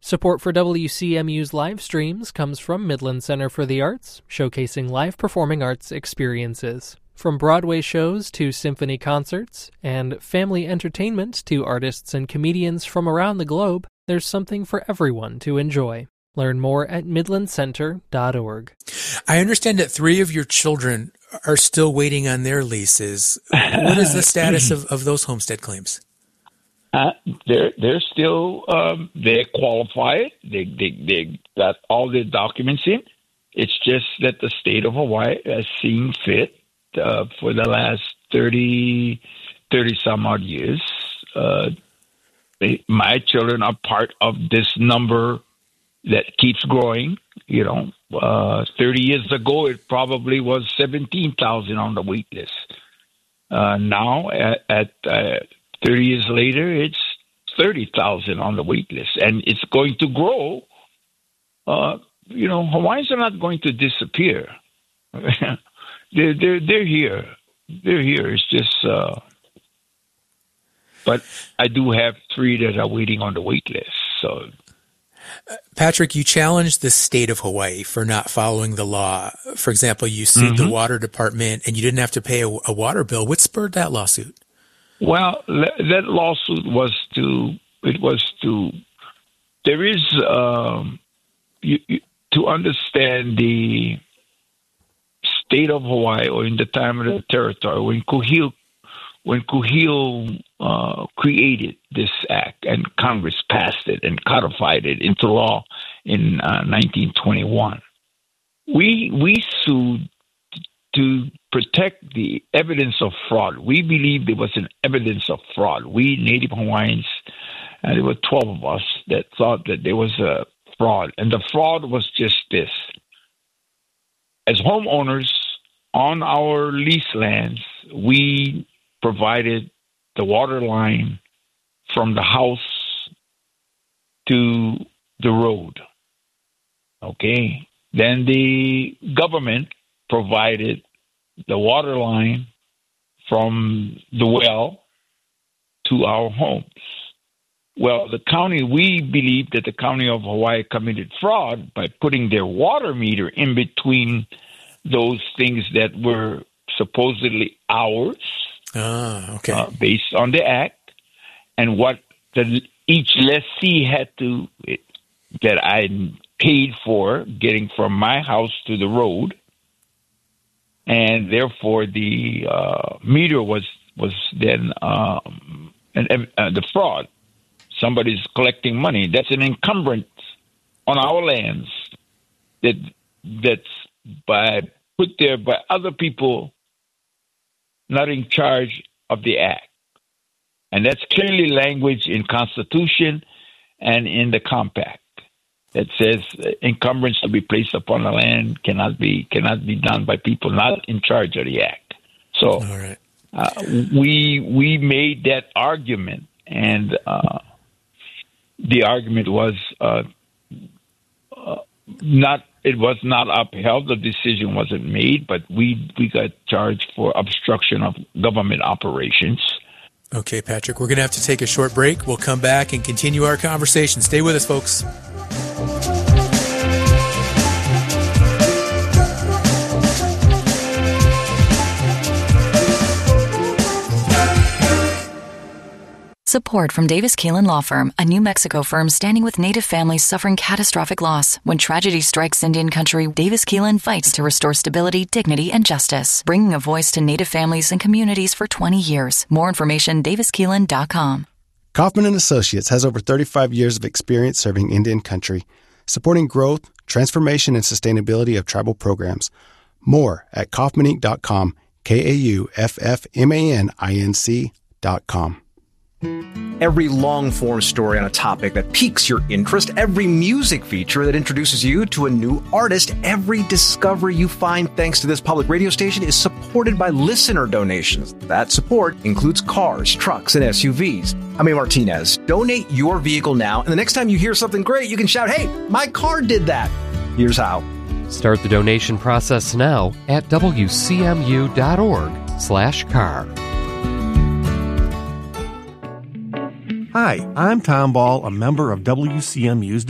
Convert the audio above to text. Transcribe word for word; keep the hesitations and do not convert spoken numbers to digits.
Support for W C M U's live streams comes from Midland Center for the Arts, showcasing live performing arts experiences. From Broadway shows to symphony concerts, and family entertainment to artists and comedians from around the globe, there's something for everyone to enjoy. Learn more at midland center dot org. I understand that three of your children are still waiting on their leases. What is the status of, of those homestead claims? Uh, they're they're still um, they qualified. They, they they got all their documents in. It's just that the state of Hawaii has seen fit uh, for the last thirty, thirty some odd years. Uh, they, my children are part of this number that keeps growing. You know, uh, thirty years ago it probably was seventeen thousand on the wait list. Uh, now at, at uh, thirty years later, it's thirty thousand on the wait list, and it's going to grow. Uh, you know, Hawaiians are not going to disappear. they're, they're, they're here. They're here. It's just, uh, but I do have three that are waiting on the wait list. So, uh, Patrick, you challenged the state of Hawaii for not following the law. For example, you sued mm-hmm. the water department, and you didn't have to pay a, a water bill. What spurred that lawsuit? Well, that lawsuit was to, it was to, there is, um, you, you, to understand the state of Hawaii, or in the time of the territory, when Kuhil, when Kuhil uh, created this act and Congress passed it and codified it into law in uh, nineteen twenty-one, we, we sued to protect the evidence of fraud. We believe there was an evidence of fraud. We Native Hawaiians, and there were twelve of us that thought that there was a fraud. And the fraud was just this. As homeowners on our lease lands, we provided the water line from the house to the road. Okay? Then the government provided the water line from the well to our homes. Well, the county, we believe that the county of Hawaii committed fraud by putting their water meter in between those things that were supposedly ours, ah, okay. uh, based on the act, and what the, each lessee had to, that I paid for getting from my house to the road. And therefore, the uh, meter was was then um, and uh, the fraud. Somebody's collecting money. That's an encumbrance on our lands that that's by put there by other people not in charge of the act, and that's clearly language in Constitution and in the compact that says encumbrance to be placed upon the land cannot be cannot be done by people not in charge of the act. So All right. uh, we we made that argument, and uh, the argument was uh, uh, not it was not upheld. The decision wasn't made, but we we got charged for obstruction of government operations. Okay, Patrick, we're going to have to take a short break. We'll come back and continue our conversation. Stay with us, folks. Support from Davis Keelan Law Firm, a New Mexico firm standing with Native families suffering catastrophic loss. When tragedy strikes Indian country, Davis Keelan fights to restore stability, dignity, and justice, bringing a voice to Native families and communities for twenty years. More information, davis keelan dot com. Kaufman and Associates has over thirty-five years of experience serving Indian country, supporting growth, transformation, and sustainability of tribal programs. More at kaufman inc dot com, K A U F F M A N I N C dot com. Every long-form story on a topic that piques your interest, every music feature that introduces you to a new artist, every discovery you find thanks to this public radio station is supported by listener donations. That support includes cars, trucks, and S U Vs. I'm A. Martinez. Donate your vehicle now, and the next time you hear something great, you can shout, "Hey, my car did that." Here's how. Start the donation process now at W C M U dot org slash car. Hi, I'm Tom Ball, a member of W C M U's